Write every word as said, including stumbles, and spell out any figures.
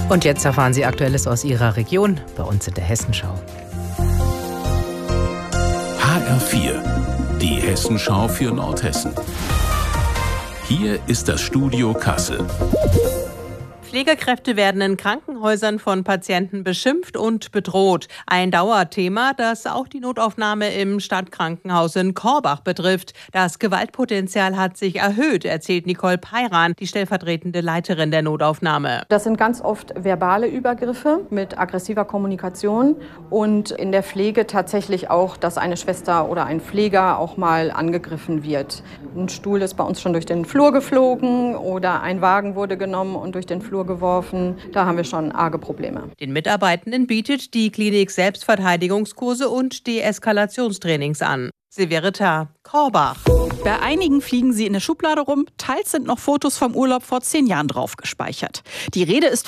Und jetzt erfahren Sie Aktuelles aus Ihrer Region, bei uns in der Hessenschau. H R vier, die Hessenschau für Nordhessen. Hier ist das Studio Kassel. Pflegekräfte werden in Krankenhäusern von Patienten beschimpft und bedroht. Ein Dauerthema, das auch die Notaufnahme im Stadtkrankenhaus in Korbach betrifft. Das Gewaltpotenzial hat sich erhöht, erzählt Nicole Peiran, die stellvertretende Leiterin der Notaufnahme. Das sind ganz oft verbale Übergriffe mit aggressiver Kommunikation und in der Pflege tatsächlich auch, dass eine Schwester oder ein Pfleger auch mal angegriffen wird. Ein Stuhl ist bei uns schon durch den Flur geflogen oder ein Wagen wurde genommen und durch den Flur geworfen. Da haben wir schon arge Probleme. Den Mitarbeitenden bietet die Klinik Selbstverteidigungskurse und Deeskalationstrainings an. Severita, Korbach. Bei einigen fliegen sie in der Schublade rum, teils sind noch Fotos vom Urlaub vor zehn Jahren drauf gespeichert. Die Rede ist